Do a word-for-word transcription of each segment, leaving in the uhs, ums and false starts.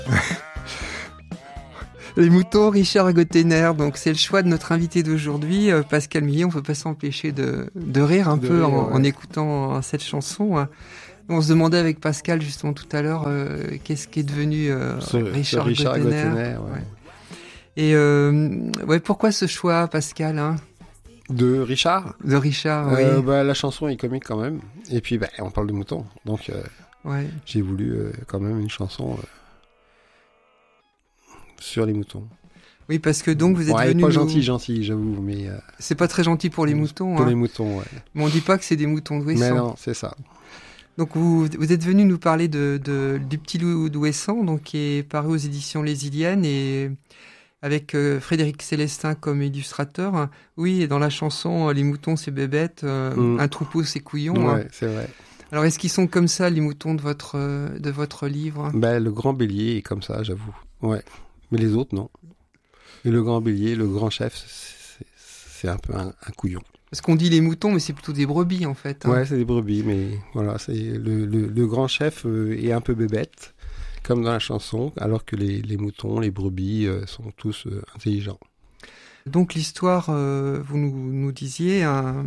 Les moutons, Richard Gottener, donc c'est le choix de notre invité d'aujourd'hui, euh, Pascal Millet. On ne peut pas s'empêcher de, de rire un de peu rire, en, ouais. en écoutant cette chanson. Hein. On se demandait avec Pascal justement tout à l'heure euh, qu'est-ce qui est devenu euh, ce, Richard, ce Richard Gottener. Gottener, ouais. Ouais. Et euh, ouais, pourquoi ce choix, Pascal, hein, de Richard de Richard, euh, oui. Bah, la chanson est comique quand même. Et puis, bah, on parle de moutons. Donc, euh, Ouais. j'ai voulu euh, quand même une chanson euh, sur les moutons. Oui, parce que donc vous êtes bon, elle est venu. pas nous... gentil, gentil, j'avoue, mais. Euh, c'est pas très gentil pour les moutons. Pour hein. les moutons, ouais. Mais on dit pas que c'est des moutons d'Ouessant. Mais non, c'est ça. Donc vous, vous êtes venu nous parler de, de, du Petit Loup d'Ouessant, donc qui est paru aux éditions Les Iliennes et avec euh, Frédéric Célestin comme illustrateur. Oui, et dans la chanson Les moutons c'est bébête, euh, mm. un troupeau c'est couillon. Ouais, hein. c'est vrai. Alors est-ce qu'ils sont comme ça les moutons de votre euh, de votre livre? Ben le grand bélier est comme ça, j'avoue. Ouais. Mais les autres non. Et le grand bélier, le grand chef, c'est, c'est un peu un, un couillon. Parce qu'on dit les moutons, mais c'est plutôt des brebis, en fait. Hein. Ouais, c'est des brebis, mais voilà, c'est le, le, le grand chef euh, est un peu bébête, comme dans la chanson, alors que les, les moutons, les brebis euh, sont tous euh, intelligents. Donc l'histoire, euh, vous nous, nous disiez hein,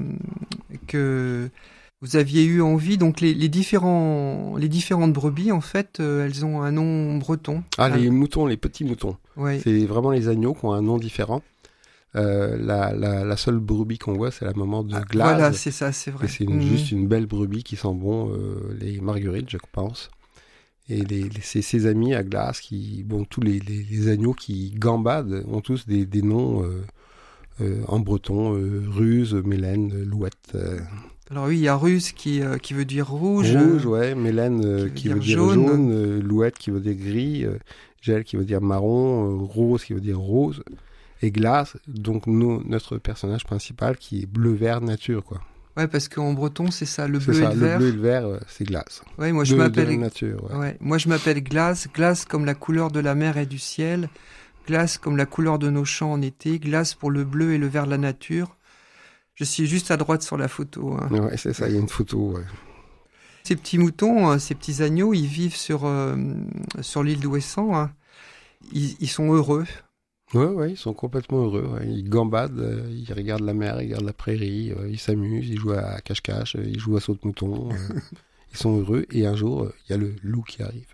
que vous aviez eu envie, donc les, les, différents, les différentes brebis, en fait, euh, elles ont un nom breton. Ah, ah. les moutons, les petits moutons. Ouais. C'est vraiment les agneaux qui ont un nom différent. Euh, la, la, la seule brebis qu'on voit, c'est la maman de ah, Glace. Voilà, c'est ça, c'est vrai. Et c'est une, mmh. juste une belle brebis qui sent bon, euh, les marguerites, je pense. Et les, les, c'est ses amis à Glace, qui, bon, tous les, les, les agneaux qui gambadent ont tous des, des noms euh, euh, en breton, euh, Ruse, Mélène, Louette. Euh. Alors oui, il y a Ruse qui, euh, qui veut dire rouge. Rouge, ouais, Mélène euh, qui, veut, qui dire veut dire jaune, jaune euh, Louette qui veut dire gris, euh, Gel qui veut dire marron, euh, Rose qui veut dire rose. Et Glace, donc nous, notre personnage principal qui est bleu-vert nature, quoi. Ouais, parce qu'en breton, c'est ça, le c'est bleu ça, et le vert. Le bleu et le vert, euh, c'est Glace. Ouais, moi je de, m'appelle. De la nature, ouais. Ouais, moi je m'appelle Glace. Glace comme la couleur de la mer et du ciel. Glace comme la couleur de nos champs en été. Glace pour le bleu et le vert de la nature. Je suis juste à droite sur la photo. Hein. Ouais, c'est ça, il y a une photo, ouais. Ces petits moutons, ces petits agneaux, ils vivent sur, euh, sur l'île d'Ouessant. Hein. Ils, ils sont heureux. Ouais, ouais, ils sont complètement heureux. Ouais. Ils gambadent, euh, ils regardent la mer, ils regardent la prairie, euh, ils s'amusent, ils jouent à cache-cache, euh, ils jouent à saute-mouton. Euh, ils sont heureux. Et un jour, il euh, y a le loup qui arrive.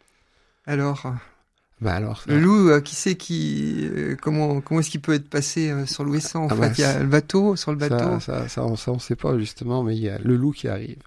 Alors bah alors ça... Le loup, euh, qui sait qui, euh, comment, comment est-ce qu'il peut être passé euh, sur l'Ouessant en ah fait bah, il y a le bateau, sur le bateau. Ça, ça, ça, on, ça, on sait pas justement, mais il y a le loup qui arrive.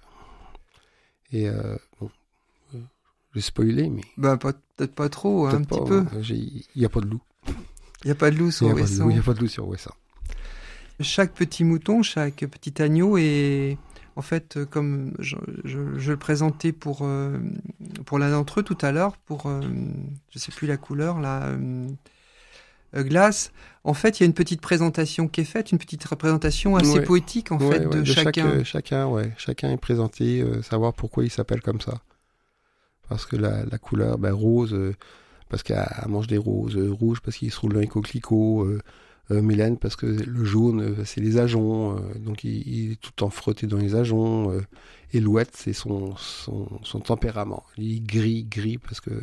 Et euh, bon, euh, j'ai spoilé, mais. Bah, pas, peut-être pas trop, peut-être un pas, petit peu. Il n'y a pas de loup. Il n'y a pas de loup sur Ouessant. Il n'y a pas de loup sur Ouessant. Chaque petit mouton, chaque petit agneau est, en fait, comme je, je, je le présentais pour, euh, pour l'un d'entre eux tout à l'heure, pour, euh, je ne sais plus la couleur, la euh, euh, Glace. En fait, il y a une petite présentation qui est faite, une petite représentation assez ouais. poétique, en ouais, fait, ouais, de, de chacun. Chaque, euh, chacun, ouais. Chacun est présenté, euh, savoir pourquoi il s'appelle comme ça. Parce que la, la couleur, ben, rose, euh, parce qu'elle mange des roses, euh, rouge parce qu'il se roule dans les coquelicots, euh, euh, Mélène parce que le jaune, euh, c'est les ajoncs, euh, donc il, il est tout le temps frotté dans les ajoncs, euh, et Louette, c'est son, son, son tempérament. Il est gris, gris, parce que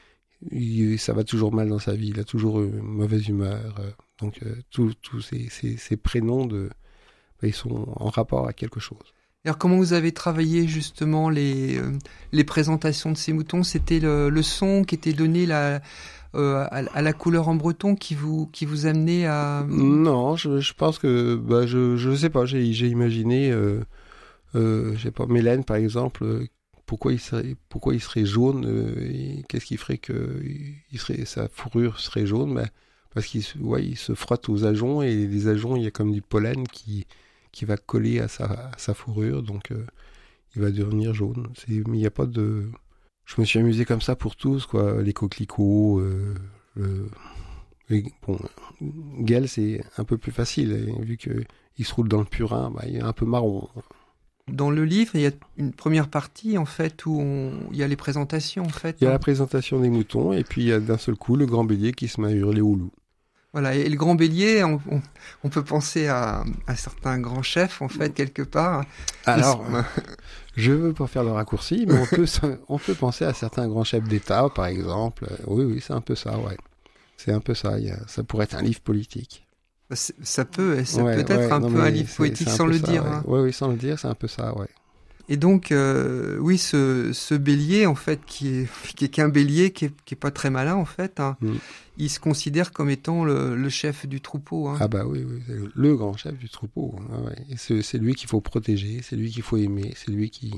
il, ça va toujours mal dans sa vie, il a toujours une mauvaise humeur, euh, donc euh, tous ces, ces, ces prénoms, de, ben, ils sont en rapport à quelque chose. Alors, comment vous avez travaillé justement les, euh, les présentations de ces moutons? C'était le, le son qui était donné la, euh, à, à la couleur en breton qui vous, qui vous amenait à... Non, je, je pense que... Bah, je je sais pas, j'ai, j'ai imaginé... Euh, euh, je sais pas, Mélène, par exemple, euh, pourquoi, il serait, pourquoi il serait jaune euh, et qu'est-ce qui ferait que il serait, sa fourrure serait jaune bah, parce qu'il ouais, il se frotte aux ajoncs et les ajoncs, il y a comme du pollen qui... qui va coller à sa, à sa fourrure, donc euh, il va devenir jaune. C'est, mais il n'y a pas de... Je me suis amusé comme ça pour tous, quoi. Les coquelicots, euh, le... Et, bon, Gel, c'est un peu plus facile, et vu qu'il se roule dans le purin, bah, il est un peu marron. Dans le livre, il y a une première partie, en fait, où on... il y a les présentations, en fait. Il y a hein. la présentation des moutons, et puis il y a d'un seul coup le grand bélier qui se met à hurler au loup. Voilà, et le grand bélier, on, on, on peut penser à un certain grand chef, en fait, quelque part. Alors, Je veux pas faire le raccourci, mais on peut, on peut penser à certains grands chefs d'État, par exemple. Oui, oui, c'est un peu ça, ouais. C'est un peu ça. Il y a, ça pourrait être un livre politique. C'est- Ça peut, ça Ouais, peut être ouais, un non, peu un mais livre c'est- poétique c'est un sans peu le ça, dire. ouais. Hein. Ouais, oui, sans le dire, c'est un peu ça, ouais. Et donc, euh, oui, ce, ce bélier, en fait, qui est, qui est qu'un bélier, qui est, qui est pas très malin, en fait, hein, Mm. il se considère comme étant le, le chef du troupeau. Hein. Ah bah oui, oui, c'est le grand chef du troupeau. Hein, ouais. Et c'est, c'est lui qu'il faut protéger, c'est lui qu'il faut aimer, c'est lui qui,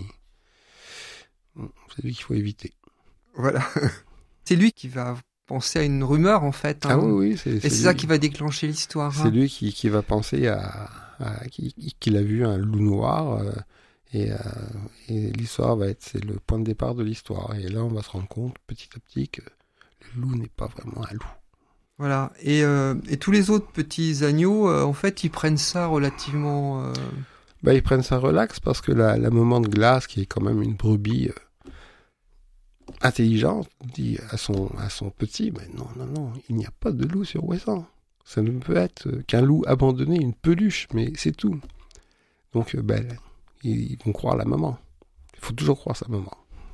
c'est lui qu'il faut éviter. Voilà. C'est lui qui va penser à une rumeur, en fait. Hein. Ah oui, oui, c'est, Et c'est, c'est ça lui. qui va déclencher l'histoire. C'est Hein. lui qui, qui va penser à, à qui- qu'il a vu un loup noir euh, et, euh, et l'histoire va être c'est le point de départ de l'histoire et là on va se rendre compte petit à petit que le loup n'est pas vraiment un loup. Voilà. Et, euh, et tous les autres petits agneaux, euh, en fait, ils prennent ça relativement. Euh... Bah ils prennent ça relax parce que la, la maman de glace qui est quand même une brebis euh, intelligente dit à son à son petit mais non non non il n'y a pas de loup sur Ouessant. Ça ne peut être qu'un loup abandonné, une peluche, mais c'est tout. Donc, euh, ben, ils, ils vont croire la maman. Il faut toujours croire sa maman.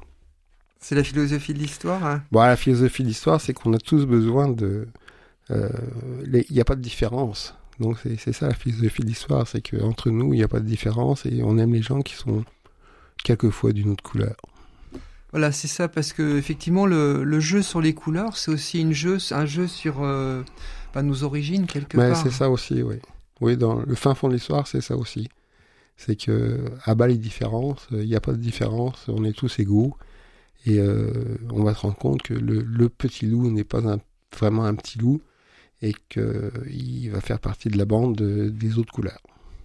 C'est la philosophie de l'histoire. Hein. Bon, la philosophie de l'histoire, c'est qu'on a tous besoin de... euh, les- Il n'y a pas de différence. Donc, c'est, c'est ça la philosophie de l'histoire, c'est qu'entre nous, il n'y a pas de différence et on aime les gens qui sont quelquefois d'une autre couleur. Voilà, c'est ça, parce que effectivement, le, le jeu sur les couleurs, c'est aussi une jeu, un jeu sur euh, bah, nos origines, quelque Mais part. c'est ça aussi, oui. Oui, dans le fin fond de l'histoire, c'est ça aussi. C'est que, à bas les différences, il n'y a pas de différence, on est tous égaux. Et euh, on va se rendre compte que le, le petit loup n'est pas un, vraiment un petit loup et qu'il va faire partie de la bande de- des autres couleurs.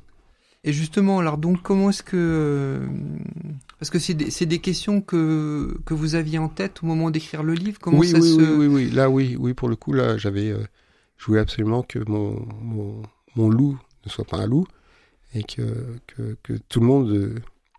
Et justement, alors donc, comment est-ce que... euh, Parce que c'est des, c'est des questions que, que vous aviez en tête au moment d'écrire le livre. Comment Oui, ça oui, se... oui, oui, oui, là, oui, oui, pour le coup, là, j'avais, euh, je voulais absolument que mon, mon, mon loup ne soit pas un loup et que, que, que tout le monde euh,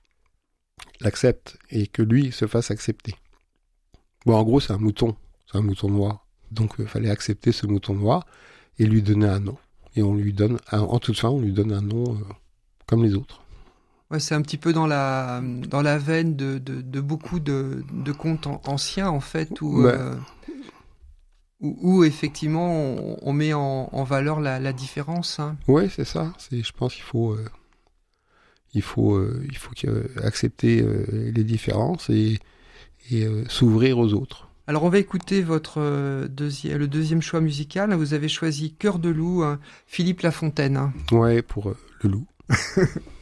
l'accepte et que lui se fasse accepter. Bon, en gros, c'est un mouton, c'est un mouton noir. Donc, il fallait accepter ce mouton noir et lui donner un nom. Et on lui donne, un- en toute fin, on lui donne un nom euh, comme les autres. Ouais, c'est un petit peu dans la, dans la veine de, de, de beaucoup de, de contes an- anciens, en fait, où, Ouais. euh, où, où, effectivement, on, on met en, en valeur la, la différence. Hein. Oui, c'est ça. C'est, je pense qu'il faut, euh, il faut, euh, il faut que- euh, accepter euh, les différences et, et euh, s'ouvrir aux autres. Alors, on va écouter votre euh, deuxi- le deuxième choix musical. Vous avez choisi Cœur de loup, hein, Philippe Lafontaine. Hein. Ouais, pour euh, le loup.